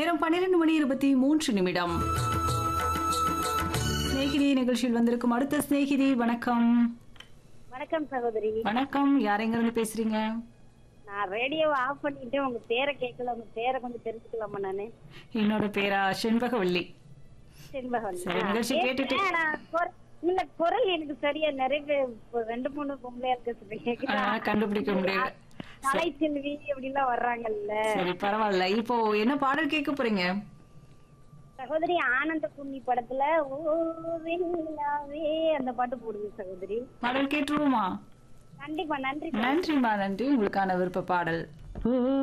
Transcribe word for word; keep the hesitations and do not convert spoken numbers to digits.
நேரம் பன்னிரண்டு மணி இருபத்தி மூன்று நிமிடம். ஸ்நேகிதி நிகழ்ச்சியில் வந்திருக்கும் அடுத்த ஸ்நேகிதி. வணக்கம். வணக்கம் சகோதரி. வணக்கம். யார் எங்க இருந்து பேசுறீங்க? நான் ரேடியோவை ஆஃப் பண்ணிட்டு உங்க பேரை கேட்கல. உங்க பேரை கொஞ்சம் தெரிஞ்சுக்கலாமா? நானு என்னோட பேரா செண்பகவல்லி. செண்பகவல்லி. சரி, நிகழ்ச்சி கேட்டுட்டு ஆனா, குர- இல்ல குரல் எனக்கு சரியா நிறைய பேர் இப்ப ரெண்டு மூணு பொம்பளையா இருக்க ஆ, கண்டுபிடிக்க முடியல. கலை செல்வி அப்படிலாம் வர்றாங்கல்ல. சரி, பரவாயில்ல. இப்போ என்ன பாடல் கேட்க போறீங்க? சகோதரி, ஆனந்த கும்மி படத்துல ஓ வெண்ணிலாவே அந்த பாட்டு போடுங்க சகோதரி. பாடல் கேட்டுருவோமா? கண்டிப்பா. நன்றி. நன்றிமா, நன்றி. உங்களுக்கான விருப்ப பாடல்.